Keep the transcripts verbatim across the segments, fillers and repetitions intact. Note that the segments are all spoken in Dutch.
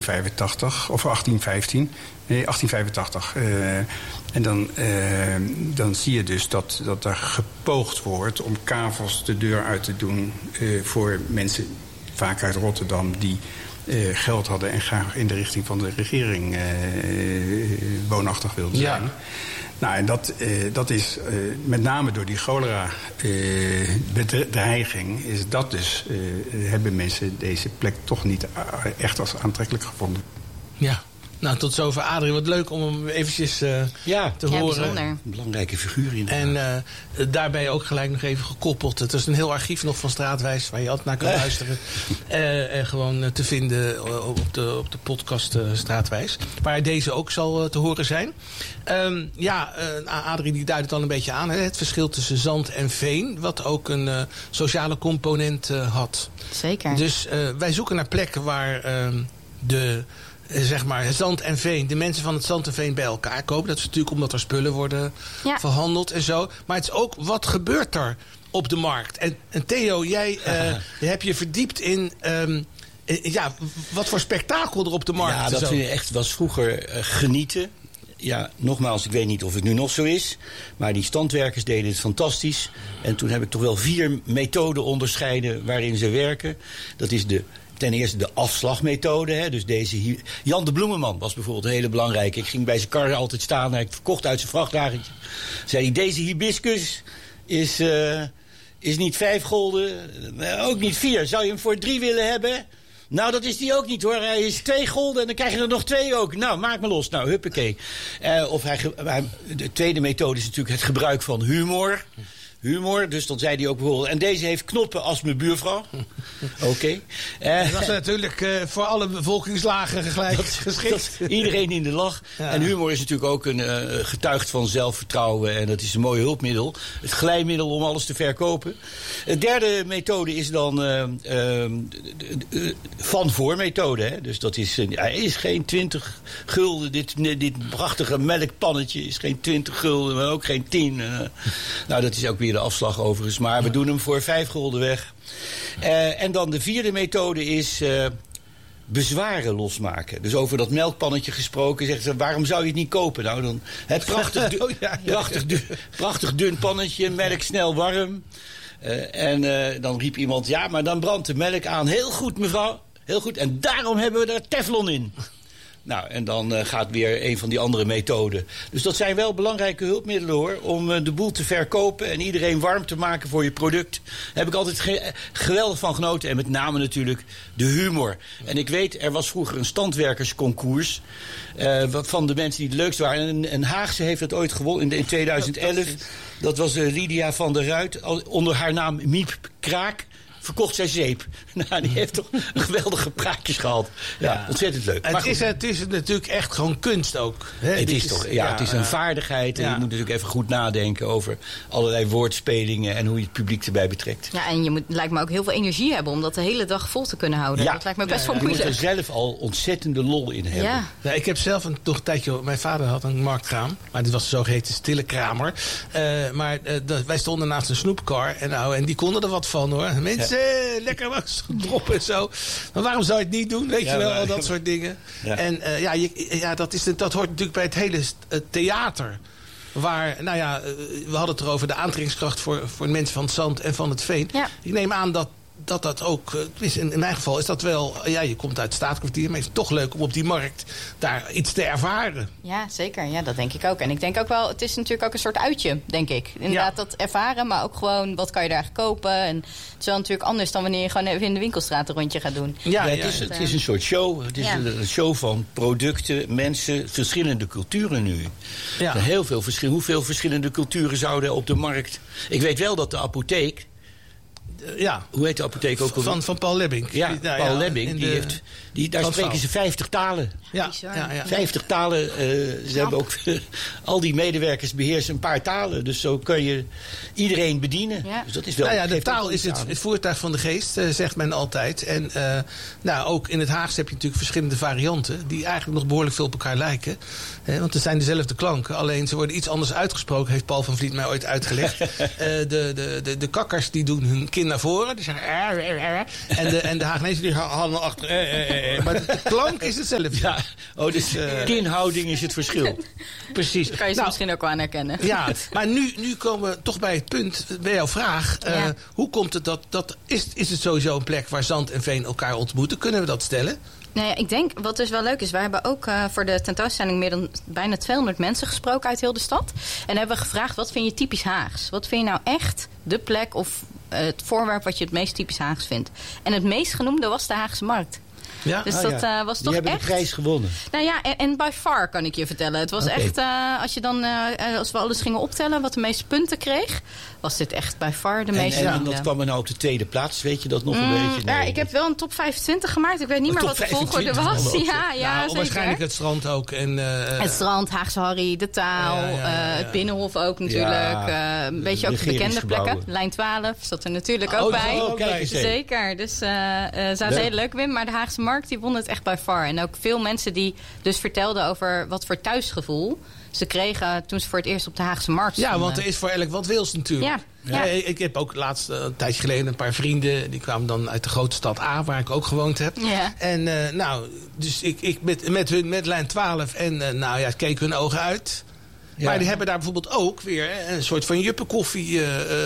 vijfentachtig of achttien vijftien. Nee, achttien vijfentachtig. Uh, en dan, uh, dan zie je dus dat, dat er gepoogd wordt om kavels de deur uit te doen uh, voor mensen, vaak uit Rotterdam, die uh, geld hadden en graag in de richting van de regering uh, woonachtig wilden zijn. Ja. Nou, en dat, uh, dat is uh, met name door die cholera-bedreiging... Uh, is dat dus, uh, hebben mensen deze plek toch niet echt als aantrekkelijk gevonden. Ja. Nou, tot zover Adrie. Wat leuk om hem eventjes uh, ja, te ja, horen. Bijzonder. Een belangrijke figuur in. En uh, daarbij ook gelijk nog even gekoppeld. Het is een heel archief nog van Straatwijs waar je altijd naar kan uh. luisteren. Uh, en gewoon uh, te vinden op de, op de podcast uh, Straatwijs. Waar deze ook zal uh, te horen zijn. Um, ja, uh, Adrie die duidt het al een beetje aan. Hè? Het verschil tussen zand en veen. Wat ook een uh, sociale component uh, had. Zeker. Dus uh, wij zoeken naar plekken waar uh, de... zeg maar, zand en veen. De mensen van het zand en veen bij elkaar kopen. Dat is natuurlijk omdat er spullen worden ja. verhandeld en zo. Maar het is ook, wat gebeurt er op de markt? En, en Theo, jij uh, heb je verdiept in... Um, ja, wat voor spektakel er op de markt is. Ja, dat vind ik echt, was vroeger uh, genieten. Ja, nogmaals, ik weet niet of het nu nog zo is. Maar die standwerkers deden het fantastisch. En toen heb ik toch wel vier methoden onderscheiden waarin ze werken. Dat is de... Ten eerste de afslagmethode. Hè. Dus deze Jan de Bloemenman was bijvoorbeeld een hele belangrijke. Ik ging bij zijn kar altijd staan. Hij verkocht uit zijn vrachtwagentje. Zei hij, deze hibiscus is, uh, is niet vijf gulden. Ook niet vier. Zou je hem voor drie willen hebben? Nou, dat is die ook niet hoor. Hij is twee gulden en dan krijg je er nog twee ook. Nou, maak me los. Nou, huppakee. Uh, of hij, hij, de tweede methode is natuurlijk het gebruik van humor. Humor, dus dan zei hij ook bijvoorbeeld... en deze heeft knoppen als mijn buurvrouw. Oké. Okay. Uh, dat was natuurlijk uh, voor alle bevolkingslagen gelijk dat, geschikt. Dat, iedereen in de lach. Ja. En humor is natuurlijk ook een uh, getuigt van zelfvertrouwen... en dat is een mooi hulpmiddel. Het glijmiddel om alles te verkopen. Een derde methode is dan uh, uh, uh, van-voor-methode. Hè? Dus dat is, uh, hij is geen twintig gulden. Dit, dit prachtige melkpannetje is geen twintig gulden, maar ook geen tien. Uh, nou, dat is ook weer de afslag overigens, maar we doen hem voor vijf gulden weg. Uh, en dan de vierde methode is uh, bezwaren losmaken. Dus over dat melkpannetje gesproken, zeggen ze, waarom zou je het niet kopen? Nou, dan het prachtig, du- oh, ja, ja, ja. Prachtig, du- prachtig dun pannetje, melk snel warm. Uh, en uh, dan riep iemand, ja, maar dan brandt de melk aan. Heel goed, mevrouw, heel goed. En daarom hebben we er teflon in. Nou, en dan uh, gaat weer een van die andere methoden. Dus dat zijn wel belangrijke hulpmiddelen, hoor. Om uh, de boel te verkopen en iedereen warm te maken voor je product. Daar heb ik altijd ge- geweldig van genoten. En met name natuurlijk de humor. En ik weet, er was vroeger een standwerkersconcours. Uh, van de mensen die het leukst waren. En, en Haagse heeft het ooit gewonnen in, in tweeduizend elf. Dat was uh, Lydia van der Ruit. Onder haar naam Miep Kraak. Verkocht zij zeep. Nou, die heeft toch een geweldige praatjes gehad. Ja, ja. Ontzettend leuk. Het is, het is natuurlijk echt gewoon kunst ook. Hè? Het is, is toch, ja, ja, het is een vaardigheid. En ja. je moet natuurlijk even goed nadenken over allerlei woordspelingen en hoe je het publiek erbij betrekt. Ja, en je moet, lijkt me ook heel veel energie hebben om dat de hele dag vol te kunnen houden. Ja. Dat lijkt me best ja, wel ja. moeilijk. Je moet er zelf al ontzettende lol in hebben. Ja. Ja, ik heb zelf een, toch een tijdje... Mijn vader had een marktkraam. Maar dit was de zogeheten stille kramer. Uh, maar uh, dat, wij stonden naast een snoepkar. En, nou, en die konden er wat van, hoor. Mensen... Ja. Lekker was gedropt en zo. Maar waarom zou je het niet doen? Weet ja, je wel, maar, al dat soort dingen. Ja. En uh, ja, je, ja dat, is, dat hoort natuurlijk bij het hele uh, theater. Waar, nou ja, uh, we hadden het erover de aantrekkingskracht voor, voor mensen van het zand en van het veen. Ja. Ik neem aan dat dat dat ook, uh, in, in mijn geval is dat wel, uh, ja, je komt uit het Staatskwartier, maar het is toch leuk om op die markt daar iets te ervaren. Ja, zeker. Ja, dat denk ik ook. En ik denk ook wel, het is natuurlijk ook een soort uitje, denk ik. Inderdaad, ja. dat ervaren, maar ook gewoon, wat kan je daar kopen? En het is wel natuurlijk anders dan wanneer je gewoon even in de winkelstraat een rondje gaat doen. Ja, ja, het, is, het is een soort show. Het is ja. een show van producten, mensen, verschillende culturen nu. Ja. Heel veel verschil. Hoeveel verschillende culturen zouden op de markt? Ik weet wel dat de apotheek, ja. Hoe heet de apotheek ook al? Van, van Paul Lebbink. Ja, nou, Paul ja, Lebbink. Die heeft, die, daar spreken ze vijftig talen. Ja, ja, ja. vijftig talen. Uh, ze hebben ook, al die medewerkers beheersen een paar talen. Dus zo kun je iedereen bedienen. Ja. Dus dat is wel, nou ja, de taal is het, het voertuig van de geest, uh, zegt men altijd. En uh, nou, ook in het Haagse heb je natuurlijk verschillende varianten, die eigenlijk nog behoorlijk veel op elkaar lijken. He, want het zijn dezelfde klanken, alleen ze worden iets anders uitgesproken, heeft Paul van Vliet mij ooit uitgelegd. uh, de, de, de, de kakkers die doen hun kinderen naar voren. Die zeggen... Er, er, er. En de, en de Haagnezen die halen naar achter. Er, er, er. Maar de klank is hetzelfde. Ja, oh, dus uh, kinhouding is het verschil. Precies. Daar kan je ze nou, misschien ook wel aan herkennen. Ja, maar nu, nu komen we toch bij het punt, bij jouw vraag. Uh, ja. Hoe komt het dat... dat is, is het sowieso een plek waar zand en veen elkaar ontmoeten? Kunnen we dat stellen? Nou ja, ik denk, wat dus wel leuk is... wij hebben ook uh, voor de tentoonstelling... meer dan bijna tweehonderd mensen gesproken uit heel de stad. En hebben we gevraagd, wat vind je typisch Haags? Wat vind je nou echt de plek of uh, het voorwerp... wat je het meest typisch Haags vindt? En het meest genoemde was de Haagse Markt. Ja? Dus ah, dat ja. uh, was Die toch hebben echt... de prijs gewonnen. Nou ja, en, en by far kan ik je vertellen. Het was okay. echt, uh, als je dan, uh, als we alles gingen optellen... wat de meeste punten kreeg... was dit echt by far de meeste. En, en dat kwam er nou op de tweede plaats, weet je dat nog een mm, beetje? Nee, ja, ik heb wel een top vijfentwintig gemaakt. Ik weet niet een meer wat de volgorde was. Oh, ja, ja, nou, zeker. waarschijnlijk het strand ook. En, uh, het strand, Haagse Harry, de Taal, ja, ja, ja, ja. Uh, het Binnenhof ook natuurlijk. Ja, uh, een beetje ook bekende plekken. Lijn twaalf zat er natuurlijk ook oh, bij. Oh, kijk zeker, dus uh, uh, zou het heel leuk vinden. Maar de Haagse Markt die won het echt by far. En ook veel mensen die dus vertelden over wat voor thuisgevoel... ze kregen toen ze voor het eerst op de Haagse Markt stonden. Ja, want er is voor elk wat wils natuurlijk. Ja. Ja. Ja. Ik heb ook laatst, een tijdje geleden, een paar vrienden... die kwamen dan uit de grote stad A, waar ik ook gewoond heb. Ja. En uh, nou, dus ik, ik met, met hun, met lijn twaalf... en uh, nou ja, keken hun ogen uit... Ja. Maar die hebben daar bijvoorbeeld ook weer een soort van juppenkoffie uh,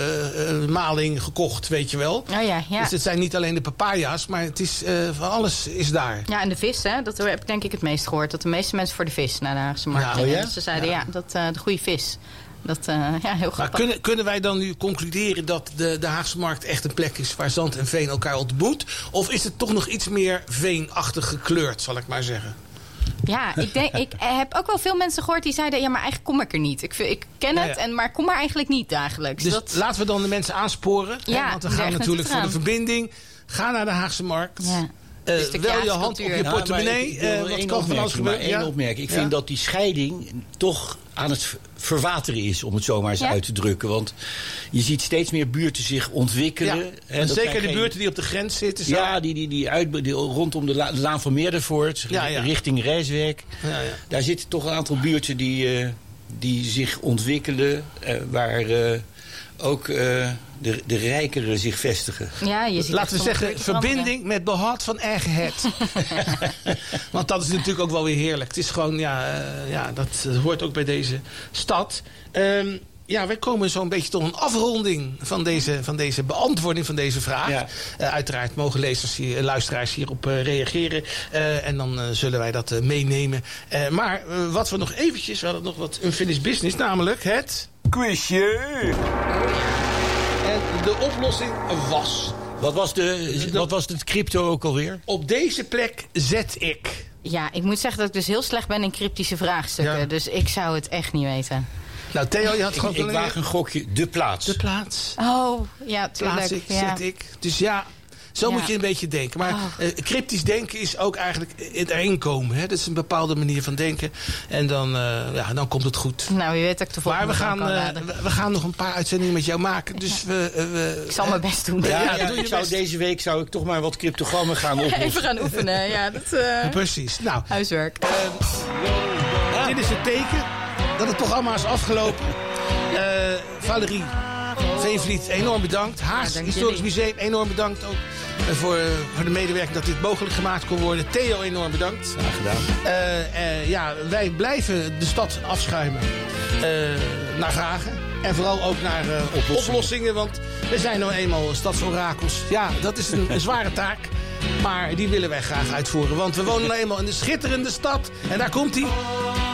uh, maling gekocht, weet je wel. Oh ja, ja. Dus het zijn niet alleen de papaya's, maar het is, uh, van alles is daar. Ja, en de vis, hè, dat heb ik denk ik het meest gehoord. Dat de meeste mensen voor de vis naar de Haagse Markt nou, gingen. ja? Dus ze zeiden, ja, ja dat, uh, de goede vis. Dat, uh, ja, heel grappig. Maar kunnen, kunnen wij dan nu concluderen dat de, de Haagse Markt echt een plek is... waar zand en veen elkaar ontmoet? Of is het toch nog iets meer veenachtig gekleurd, zal ik maar zeggen? Ja, ik, denk, ik heb ook wel veel mensen gehoord die zeiden... ja, maar eigenlijk kom ik er niet. Ik, ik ken het, ja, ja. En, maar kom er eigenlijk niet dagelijks. Dus dat... laten we dan de mensen aansporen. Ja, hè, want we gaan natuurlijk voor de verbinding. Ga naar de Haagse Markt. Ja. Uh, wel je hand op je nou, portemonnee. Ik wil uh, één wat kan opmerking, één ja? opmerking. Ik ja? vind dat die scheiding toch aan het verwateren is, om het zo maar eens ja? uit te drukken. Want je ziet steeds meer buurten zich ontwikkelen. Ja. En en zeker de geen... buurten die op de grens zitten. Zo. Ja, die, die, die, uit, die rondom de, la, de Laan van Meerdervoort, ja, ja. richting Rijswijk. Ja, ja. Daar zitten toch een aantal buurten die, uh, die zich ontwikkelen, uh, waar... Uh, ook uh, de, de rijkeren zich vestigen. Ja, je ziet laten we zeggen, verbinding met behoud van eigenheid. Want dat is natuurlijk ook wel weer heerlijk. Het is gewoon, ja, uh, ja dat hoort ook bij deze stad. Um, ja, wij komen zo'n beetje tot een afronding van deze, van deze beantwoording van deze vraag. Ja. Uh, uiteraard mogen lezers hier, luisteraars hierop uh, reageren. Uh, en dan uh, zullen wij dat uh, meenemen. Uh, maar uh, wat we nog eventjes, we hadden nog wat unfinished business, namelijk het... quizje. En de oplossing was... Wat was, de, wat was het crypto ook alweer? Op deze plek zet ik... Ja, ik moet zeggen dat ik dus heel slecht ben in cryptische vraagstukken. Ja. Dus ik zou het echt niet weten. Nou, Theo, je had gewoon... Ik, ik waag een gokje. De plaats. De plaats. Oh, ja, tuurlijk. Plaats ik, ja. zet ik. Dus ja... Zo ja. moet je een beetje denken. Maar oh. uh, cryptisch denken is ook eigenlijk het erin komen. Hè? Dat is een bepaalde manier van denken. En dan, uh, ja, dan komt het goed. Nou, wie weet dat ik de volgende Maar we gaan, uh, we, we gaan nog een paar uitzendingen met jou maken. Dus we, uh, we, ik zal mijn best doen. Ja, ja, ja, doe ik zou, deze week zou ik toch maar wat cryptogrammen gaan oplossen. Even gaan oefenen. Ja, dat, uh, ja, precies. Nou, huiswerk. Uh, ja. Dit is het teken dat het programma is afgelopen. Uh, Valerie Veenvliet, enorm bedankt. Haags ja, Historisch Museum, enorm bedankt ook. Voor, voor de medewerking dat dit mogelijk gemaakt kon worden. Theo, enorm bedankt. Graag gedaan. Uh, uh, ja, wij blijven de stad afschuimen uh, naar vragen. En vooral ook naar uh, oplossingen. oplossingen. Want we zijn nou eenmaal stadsorakels. Ja, dat is een, een zware taak. Maar die willen wij graag uitvoeren. Want we wonen nou eenmaal in de schitterende stad. En daar komt hij.